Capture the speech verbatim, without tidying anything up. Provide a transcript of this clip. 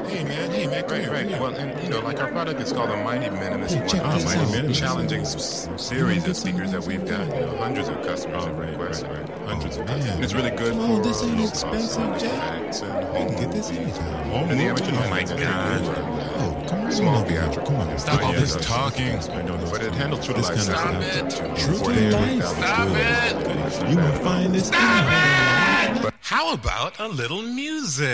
Hey man, hey man, come Right, here, right. come here. Well, and you know, like our product is called the Mighty Minimalist Hey, check one. this Mighty out. Minimalist. Check Challenging this s- out. series You of speakers that we've got. You know, hundreds of customers Oh, have right, requested. right, right. Hundreds Oh, of customers. man. And it's really good Come for on, this ain't uh, expensive, Jack. effects and You home can get this movies. anytime. Home and the amateur Oh, my God. Oh, come on. Small in, theatrical. Come on. Stop Oh, all yeah, this no, talking. I know this. But it handles true to This life. kind of Stop stuff. it. True to life. Stop it. You won't find this. How about a little music?